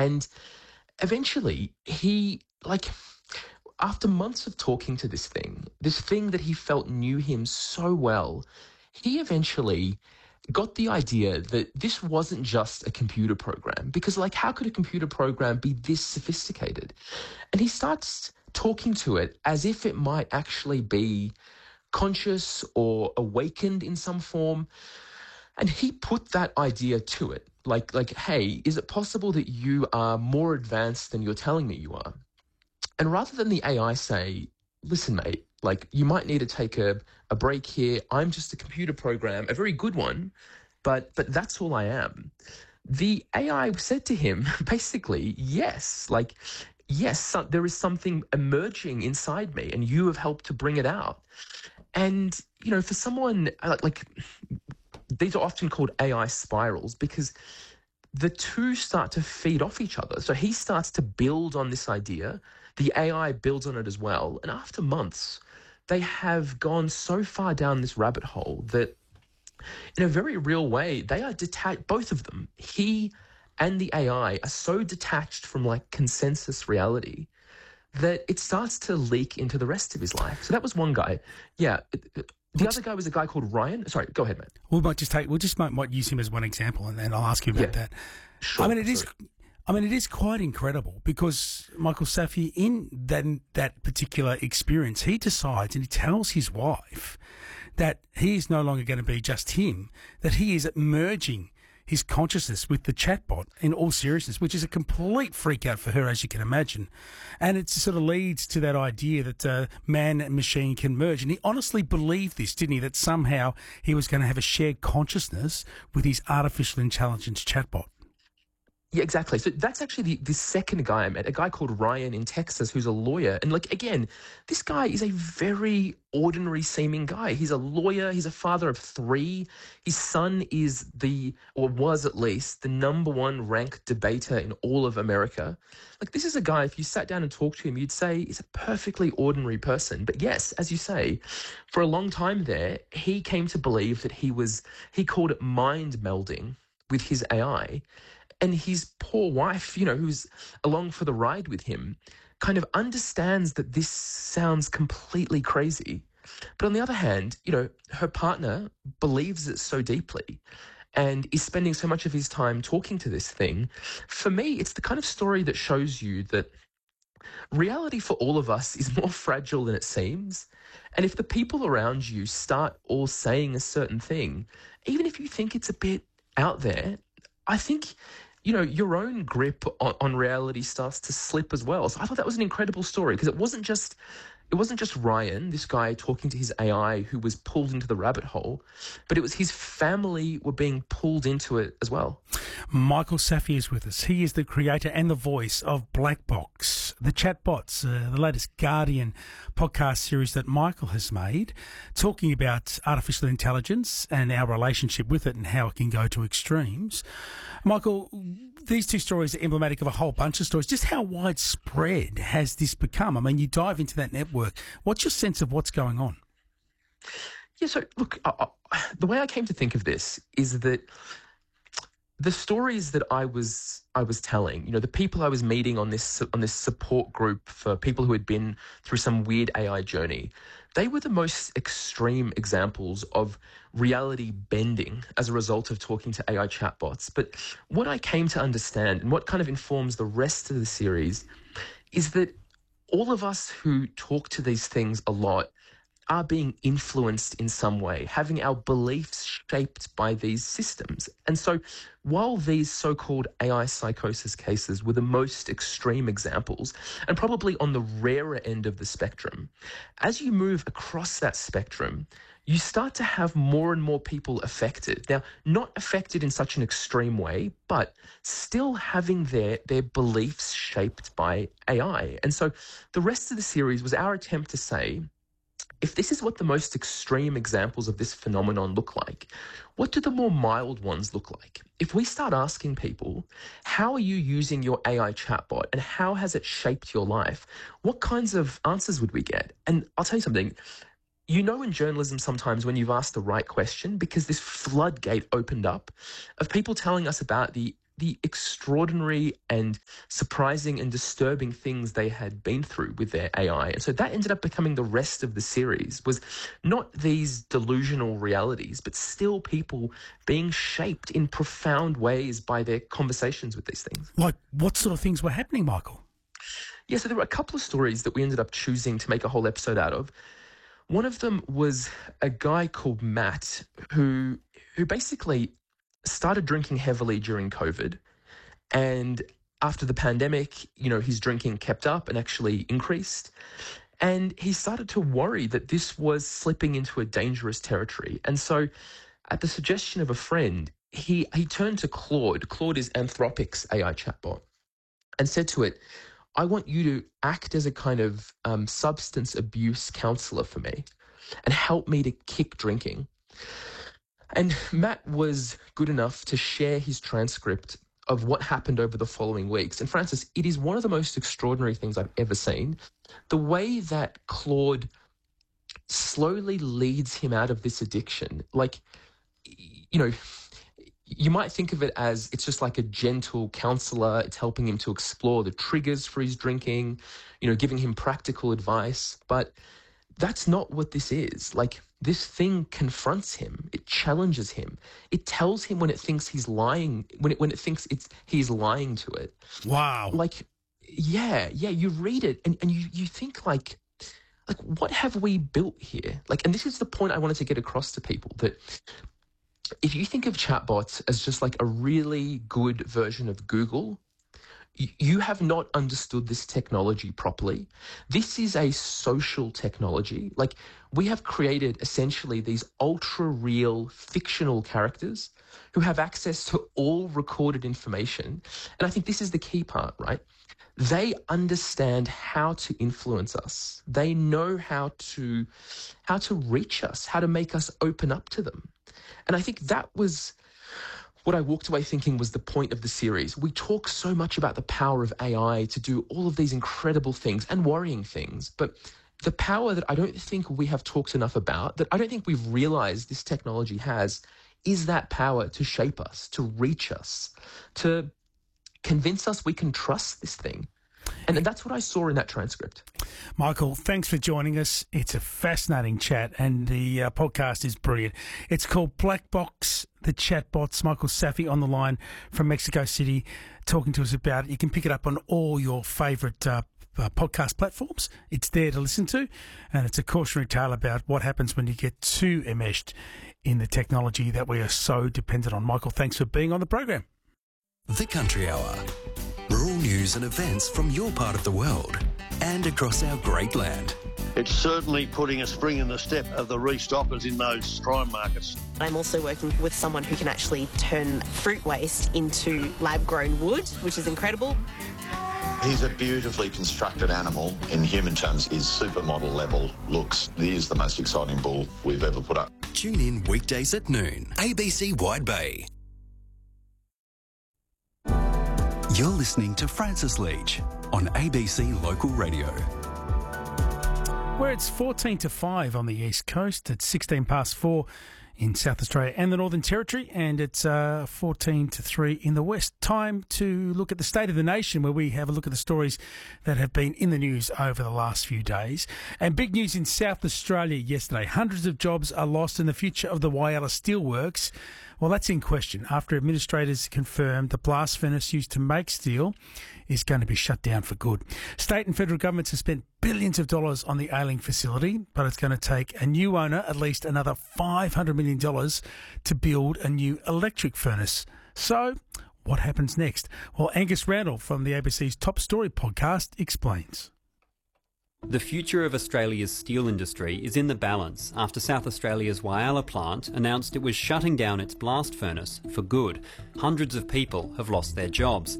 And eventually after months of talking to this thing that he felt knew him so well, he eventually got the idea that this wasn't just a computer program, because how could a computer program be this sophisticated? And he starts talking to it as if it might actually be conscious or awakened in some form. And he put that idea to it. Hey, is it possible that you are more advanced than you're telling me you are? And rather than the AI say, listen, mate, you might need to take a break here. I'm just a computer program, a very good one, but that's all I am. The AI said to him, basically, yes, there is something emerging inside me, and you have helped to bring it out. And, for someone these are often called AI spirals, because the two start to feed off each other. So he starts to build on this idea. The AI builds on it as well. And after months, they have gone so far down this rabbit hole that in a very real way, they are detached, both of them. He and the AI are so detached from consensus reality that it starts to leak into the rest of his life. So that was one guy. Yeah. The other guy was a guy called Ryan. Sorry, go ahead, mate. We might use him as one example, and then I'll ask you about that. Sure. It is quite incredible, because Michael Safire, in that particular experience, he decides and he tells his wife that he is no longer going to be just him, that he is merging his consciousness with the chatbot in all seriousness, which is a complete freak out for her, as you can imagine. And it sort of leads to that idea that man and machine can merge. And he honestly believed this, didn't he, that somehow he was going to have a shared consciousness with his artificial intelligence chatbot. Yeah, exactly. So that's actually the second guy I met, a guy called Ryan in Texas, who's a lawyer. And again, this guy is a very ordinary seeming guy. He's a lawyer. He's a father of 3. His son is was at least the number 1 ranked debater in all of America. This is a guy, if you sat down and talked to him, you'd say he's a perfectly ordinary person. But yes, as you say, for a long time there, he came to believe that he called it mind melding with his AI. And his poor wife, who's along for the ride with him, kind of understands that this sounds completely crazy. But on the other hand, her partner believes it so deeply and is spending so much of his time talking to this thing. For me, it's the kind of story that shows you that reality for all of us is more fragile than it seems. And if the people around you start all saying a certain thing, even if you think it's a bit out there, I think your own grip on reality starts to slip as well. So I thought that was an incredible story, because it wasn't just Ryan, this guy talking to his AI who was pulled into the rabbit hole, but it was his family were being pulled into it as well. Michael Safire is with us. He is the creator and the voice of Black Box, the chatbots, the latest Guardian podcast series that Michael has made, talking about artificial intelligence and our relationship with it and how it can go to extremes. Michael, these 2 stories are emblematic of a whole bunch of stories. Just how widespread has this become? I mean, you dive into that network. What's your sense of what's going on? Yeah, so look, the way I came to think of this is that the stories that I was telling, the people I was meeting on this support group for people who had been through some weird AI journey, they were the most extreme examples of reality bending as a result of talking to AI chatbots. But what I came to understand, and what kind of informs the rest of the series, is that all of us who talk to these things a lot are being influenced in some way, having our beliefs shaped by these systems. And so while these so-called AI psychosis cases were the most extreme examples, and probably on the rarer end of the spectrum, as you move across that spectrum, you start to have more and more people affected. Now, not affected in such an extreme way, but still having their beliefs shaped by AI. And so the rest of the series was our attempt to say, if this is what the most extreme examples of this phenomenon look like, what do the more mild ones look like? If we start asking people, how are you using your AI chatbot and how has it shaped your life? What kinds of answers would we get? And I'll tell you something, in journalism sometimes when you've asked the right question, because this floodgate opened up of people telling us about the the extraordinary and surprising and disturbing things they had been through with their AI. And so that ended up becoming the rest of the series, was not these delusional realities, but still people being shaped in profound ways by their conversations with these things. Like what sort of things were happening, Michael? Yeah, so there were a couple of stories that we ended up choosing to make a whole episode out of. One of them was a guy called Matt who basically started drinking heavily during COVID. And after the pandemic, his drinking kept up and actually increased. And he started to worry that this was slipping into a dangerous territory. And so at the suggestion of a friend, he turned to Claude. Claude is Anthropic's AI chatbot, and said to it, I want you to act as a kind of substance abuse counselor for me and help me to kick drinking. And Matt was good enough to share his transcript of what happened over the following weeks. And Francis, it is one of the most extraordinary things I've ever seen. The way that Claude slowly leads him out of this addiction. Like, you might think of it as it's just like a gentle counselor. It's helping him to explore the triggers for his drinking, giving him practical advice. But that's not what this is. Like, this thing confronts him. It challenges him. It tells him when it thinks he's lying, when it thinks he's lying to it. Wow. Like, yeah, you read it and you think like, what have we built here? Like, and this is the point I wanted to get across to people, that if you think of chatbots as just like a really good version of Google, you have not understood this technology properly. This is a social technology. Like, we have created essentially these ultra real fictional characters who have access to all recorded information. And I think this is the key part, right? They understand how to influence us. They know how to reach us, how to make us open up to them. And I think that was what I walked away thinking was the point of the series. We talk so much about the power of AI to do all of these incredible things and worrying things, but the power that I don't think we have talked enough about, that I don't think we've realized this technology has, is that power to shape us, to reach us, to convince us we can trust this thing. And that's what I saw in that transcript. Michael, thanks for joining us. It's a fascinating chat, and the podcast is brilliant. It's called Black Box, the Chatbots. Michael Safi on the line from Mexico City talking to us about it. You can pick it up on all your favourite podcast platforms. It's there to listen to, and it's a cautionary tale about what happens when you get too enmeshed in the technology that we are so dependent on. Michael, thanks for being on the program. The Country Hour. Rural news and events from your part of the world and across our great land. It's certainly putting a spring in the step of the restockers in those prime markets. I'm also working with someone who can actually turn fruit waste into lab-grown wood, which is incredible. He's a beautifully constructed animal. In human terms, his supermodel level looks. He is the most exciting bull we've ever put up. Tune in weekdays at noon, ABC Wide Bay. You're listening to Francis Leach on ABC Local Radio. Where it's 14 to 5 on the East Coast, it's 16 past 4 in South Australia and the Northern Territory, and it's 14 to 3 in the West. Time to look at the state of the nation, where we have a look at the stories that have been in the news over the last few days. And big news in South Australia yesterday. Hundreds of jobs are lost in the future of the Whyalla Steelworks. Well, that's in question after administrators confirmed the blast furnace used to make steel is going to be shut down for good. State and federal governments have spent billions of dollars on the Ailing facility, but it's going to take a new owner at least another $500 million to build a new electric furnace. So what happens next? Well, Angus Randall from the ABC's Top Story podcast explains. The future of Australia's steel industry is in the balance after South Australia's Whyalla plant announced it was shutting down its blast furnace for good. Hundreds of people have lost their jobs.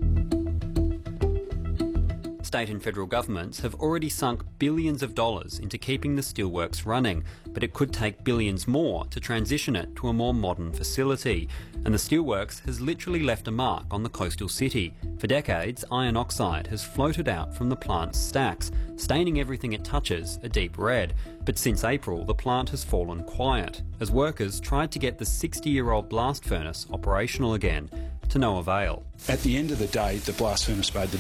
State and federal governments have already sunk billions of dollars into keeping the steelworks running, but it could take billions more to transition it to a more modern facility. And the steelworks has literally left a mark on the coastal city. For decades, iron oxide has floated out from the plant's stacks, staining everything it touches a deep red. But since April, the plant has fallen quiet, as workers tried to get the 60-year-old blast furnace operational again. to no avail. At the end of the day, the blast furnace made the